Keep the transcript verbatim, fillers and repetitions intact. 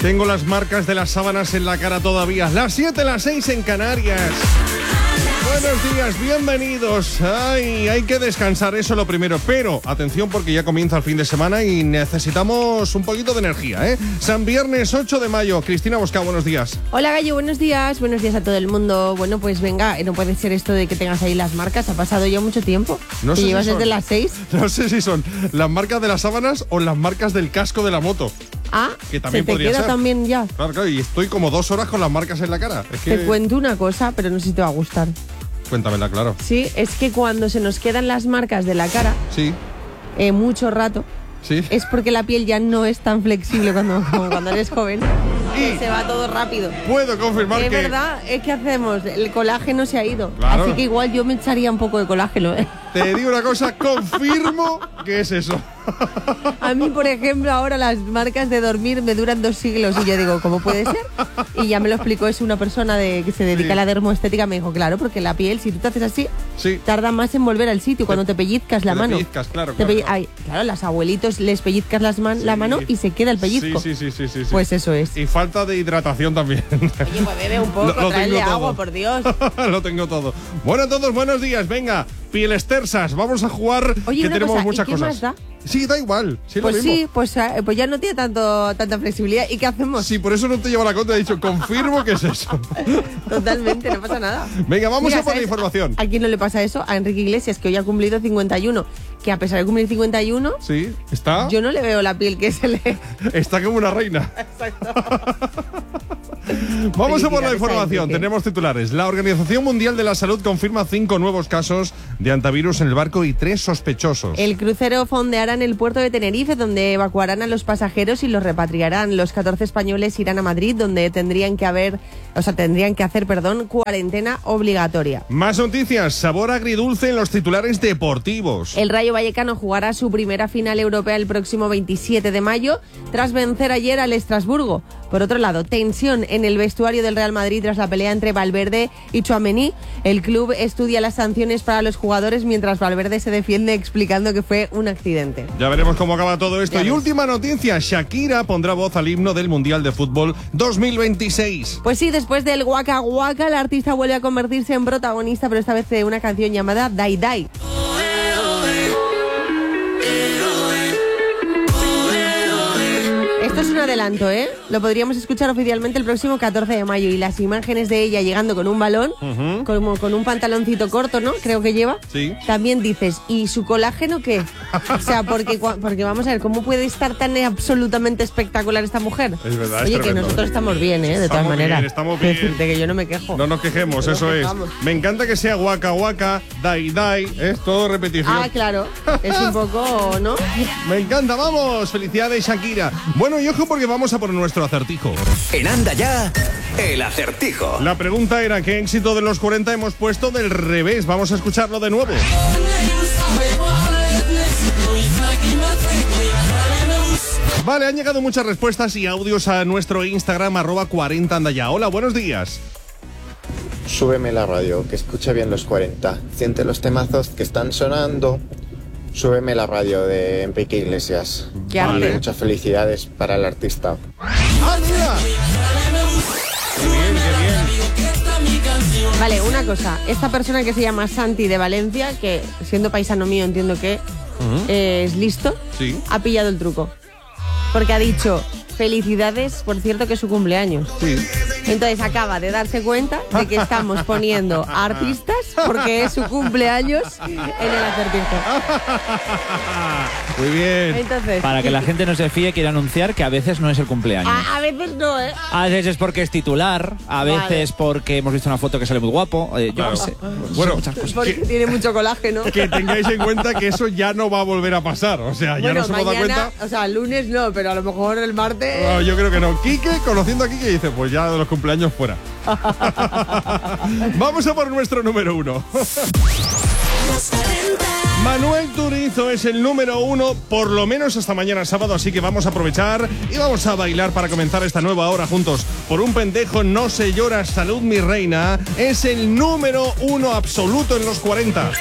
Tengo las marcas de las sábanas en la cara todavía. Las siete, las seis en Canarias. Buenos días, bienvenidos. Ay, hay que descansar, eso lo primero. Pero, atención, porque ya comienza el fin de semana y necesitamos un poquito de energía, ¿eh? San Viernes ocho de mayo. Cristina Bosca, buenos días. Hola, Gallo, buenos días. Buenos días a todo el mundo. Bueno, pues venga, no puede ser esto de que tengas ahí las marcas. Ha pasado ya mucho tiempo. No ¿Te sé llevas si son, desde las seis? No sé si son las marcas de las sábanas o las marcas del casco de la moto. Ah, que también se te podría queda ser. también ya. Claro, claro, y estoy como dos horas con las marcas en la cara. Es que... Te cuento una cosa, pero no sé si te va a gustar. Cuéntamela, claro. Sí, es que cuando se nos quedan las marcas de la cara, Sí, eh, mucho rato, sí. es porque la piel ya no es tan flexible cuando, como cuando eres joven. Y Se va todo rápido. puedo confirmar Es que... verdad, es que hacemos, el colágeno se ha ido. Claro. Así que igual yo me echaría un poco de colágeno, ¿eh? Te digo una cosa, confirmo que es eso. A mí, por ejemplo, ahora las marcas de dormir me duran dos siglos y yo digo, ¿cómo puede ser? Y ya me lo explicó, es una persona de, que se dedica Sí. a la dermoestética, me dijo, claro, porque la piel, si tú te haces así, Sí. tarda más en volver al sitio cuando te pellizcas la Te mano. pellizcas, claro, Te claro, pelli- claro. Ay, claro, a los abuelitos les pellizcas las man- Sí. la mano y se queda el pellizco. Sí, sí, sí, sí, sí, sí. Pues eso es. Y falta de hidratación también. Oye, pues bebe un poco, Lo- lo tráele tengo todo. agua, por Dios. Lo tengo todo. Bueno, a todos, buenos días. Venga, pieles tersas. Vamos a jugar, Oye, que una tenemos cosa, ¿y muchas qué cosas. más da? Sí, da igual. Sí, Pues lo mismo. sí, pues, eh, pues ya no tiene tanto tanta flexibilidad. ¿Y qué hacemos? Sí, por eso no te llevo la contra. He dicho, confirmo que es eso. Totalmente, no pasa nada. Venga, vamos Mira, a por la ¿sabes información. ¿A, a quién no le pasa eso? A Enrique Iglesias, que hoy ha cumplido cincuenta y uno. Que a pesar de cumplir cincuenta y uno, Sí, está. yo no le veo la piel que se le... Está como una reina. Vamos a por la Felicidades a información. Enrique. Tenemos titulares. La Organización Mundial de la Salud confirma cinco nuevos casos de antivirus en el barco y tres sospechosos. El crucero fondeará en el puerto de Tenerife, donde evacuarán a los pasajeros y los repatriarán. Los catorce españoles irán a Madrid, donde tendrían que haber, o sea, tendrían que hacer, perdón, cuarentena obligatoria. Más noticias. Sabor agridulce en los titulares deportivos. El Rayo Vallecano jugará su primera final europea el próximo veintisiete de mayo, tras vencer ayer al Estrasburgo. Por otro lado, tensión en el vestuario del Real Madrid tras la pelea entre Valverde y Tchouaméni. El club estudia las sanciones para los jugadores mientras Valverde se defiende explicando que fue un accidente. Ya veremos cómo acaba todo esto. Ya Y ves. última noticia. Shakira pondrá voz al himno del Mundial de Fútbol dos mil veintiséis. Pues sí, después del Waka Waka, la artista vuelve a convertirse en protagonista, pero esta vez de una canción llamada Dai Dai. Esto es un adelanto, ¿eh? Lo podríamos escuchar oficialmente el próximo catorce de mayo y las imágenes de ella llegando con un balón, Ujú. como con un pantaloncito corto, ¿no? Creo que lleva. Sí. También dices, ¿y su colágeno qué? O sea, porque, cua- porque vamos a ver, ¿cómo puede estar tan absolutamente espectacular esta mujer? Es verdad, es Oye, que tremendo. nosotros estamos bien, ¿eh? De Estamos todas maneras. bien, estamos Quiero bien. decirte que yo no me quejo. No nos quejemos, No eso nos es. quejamos. Me encanta que sea Waka Waka, Dai Dai, es todo repetición. Ah, claro. Es un poco, ¿no? Me encanta, vamos. Felicidades, Shakira. Bueno, y ojo porque vamos a por nuestro acertijo. En Anda Ya, el acertijo. La pregunta era, ¿qué éxito de los cuarenta hemos puesto del revés? Vamos a escucharlo de nuevo. Vale, han llegado muchas respuestas y audios a nuestro Instagram, arroba cuarenta anda ya. Hola, buenos días. Súbeme la radio, que escuche bien los cuarenta. Siente los temazos que están sonando. Súbeme la radio de Enrique Iglesias. Qué Y arte. muchas felicidades para el artista. ¡Ah, mira! ¡Qué bien, qué bien! Vale, una cosa. Esta persona que se llama Santi de Valencia, que siendo paisano mío entiendo que eh, es listo, Sí. ha pillado el truco. Porque ha dicho, felicidades, por cierto que es su cumpleaños. Sí. Entonces acaba de darse cuenta de que estamos poniendo artistas porque es su cumpleaños en el acertijo. Muy bien. Entonces, Para que la gente no se fíe, quiero anunciar que a veces no es el cumpleaños. a, a veces no, ¿eh? A veces es porque es titular, a Vale. veces porque hemos visto una foto que sale muy guapo. eh, yo Claro. no sé. Bueno, muchas cosas. Porque tiene mucho colágeno. que tengáis en cuenta que eso ya no va a volver a pasar. O sea, ya Bueno, nos hemos dado mañana, cuenta. o sea, lunes no, pero a lo mejor el martes... No, yo creo que no. Quique, conociendo a Quique, dice, pues ya de los cumpleaños fuera. Vamos a por nuestro número uno. Manuel Turizo es el número uno, por lo menos hasta mañana sábado, así que vamos a aprovechar y vamos a bailar para comenzar esta nueva hora juntos. Por un pendejo no se llora, salud mi reina, es el número uno absoluto en los cuarenta.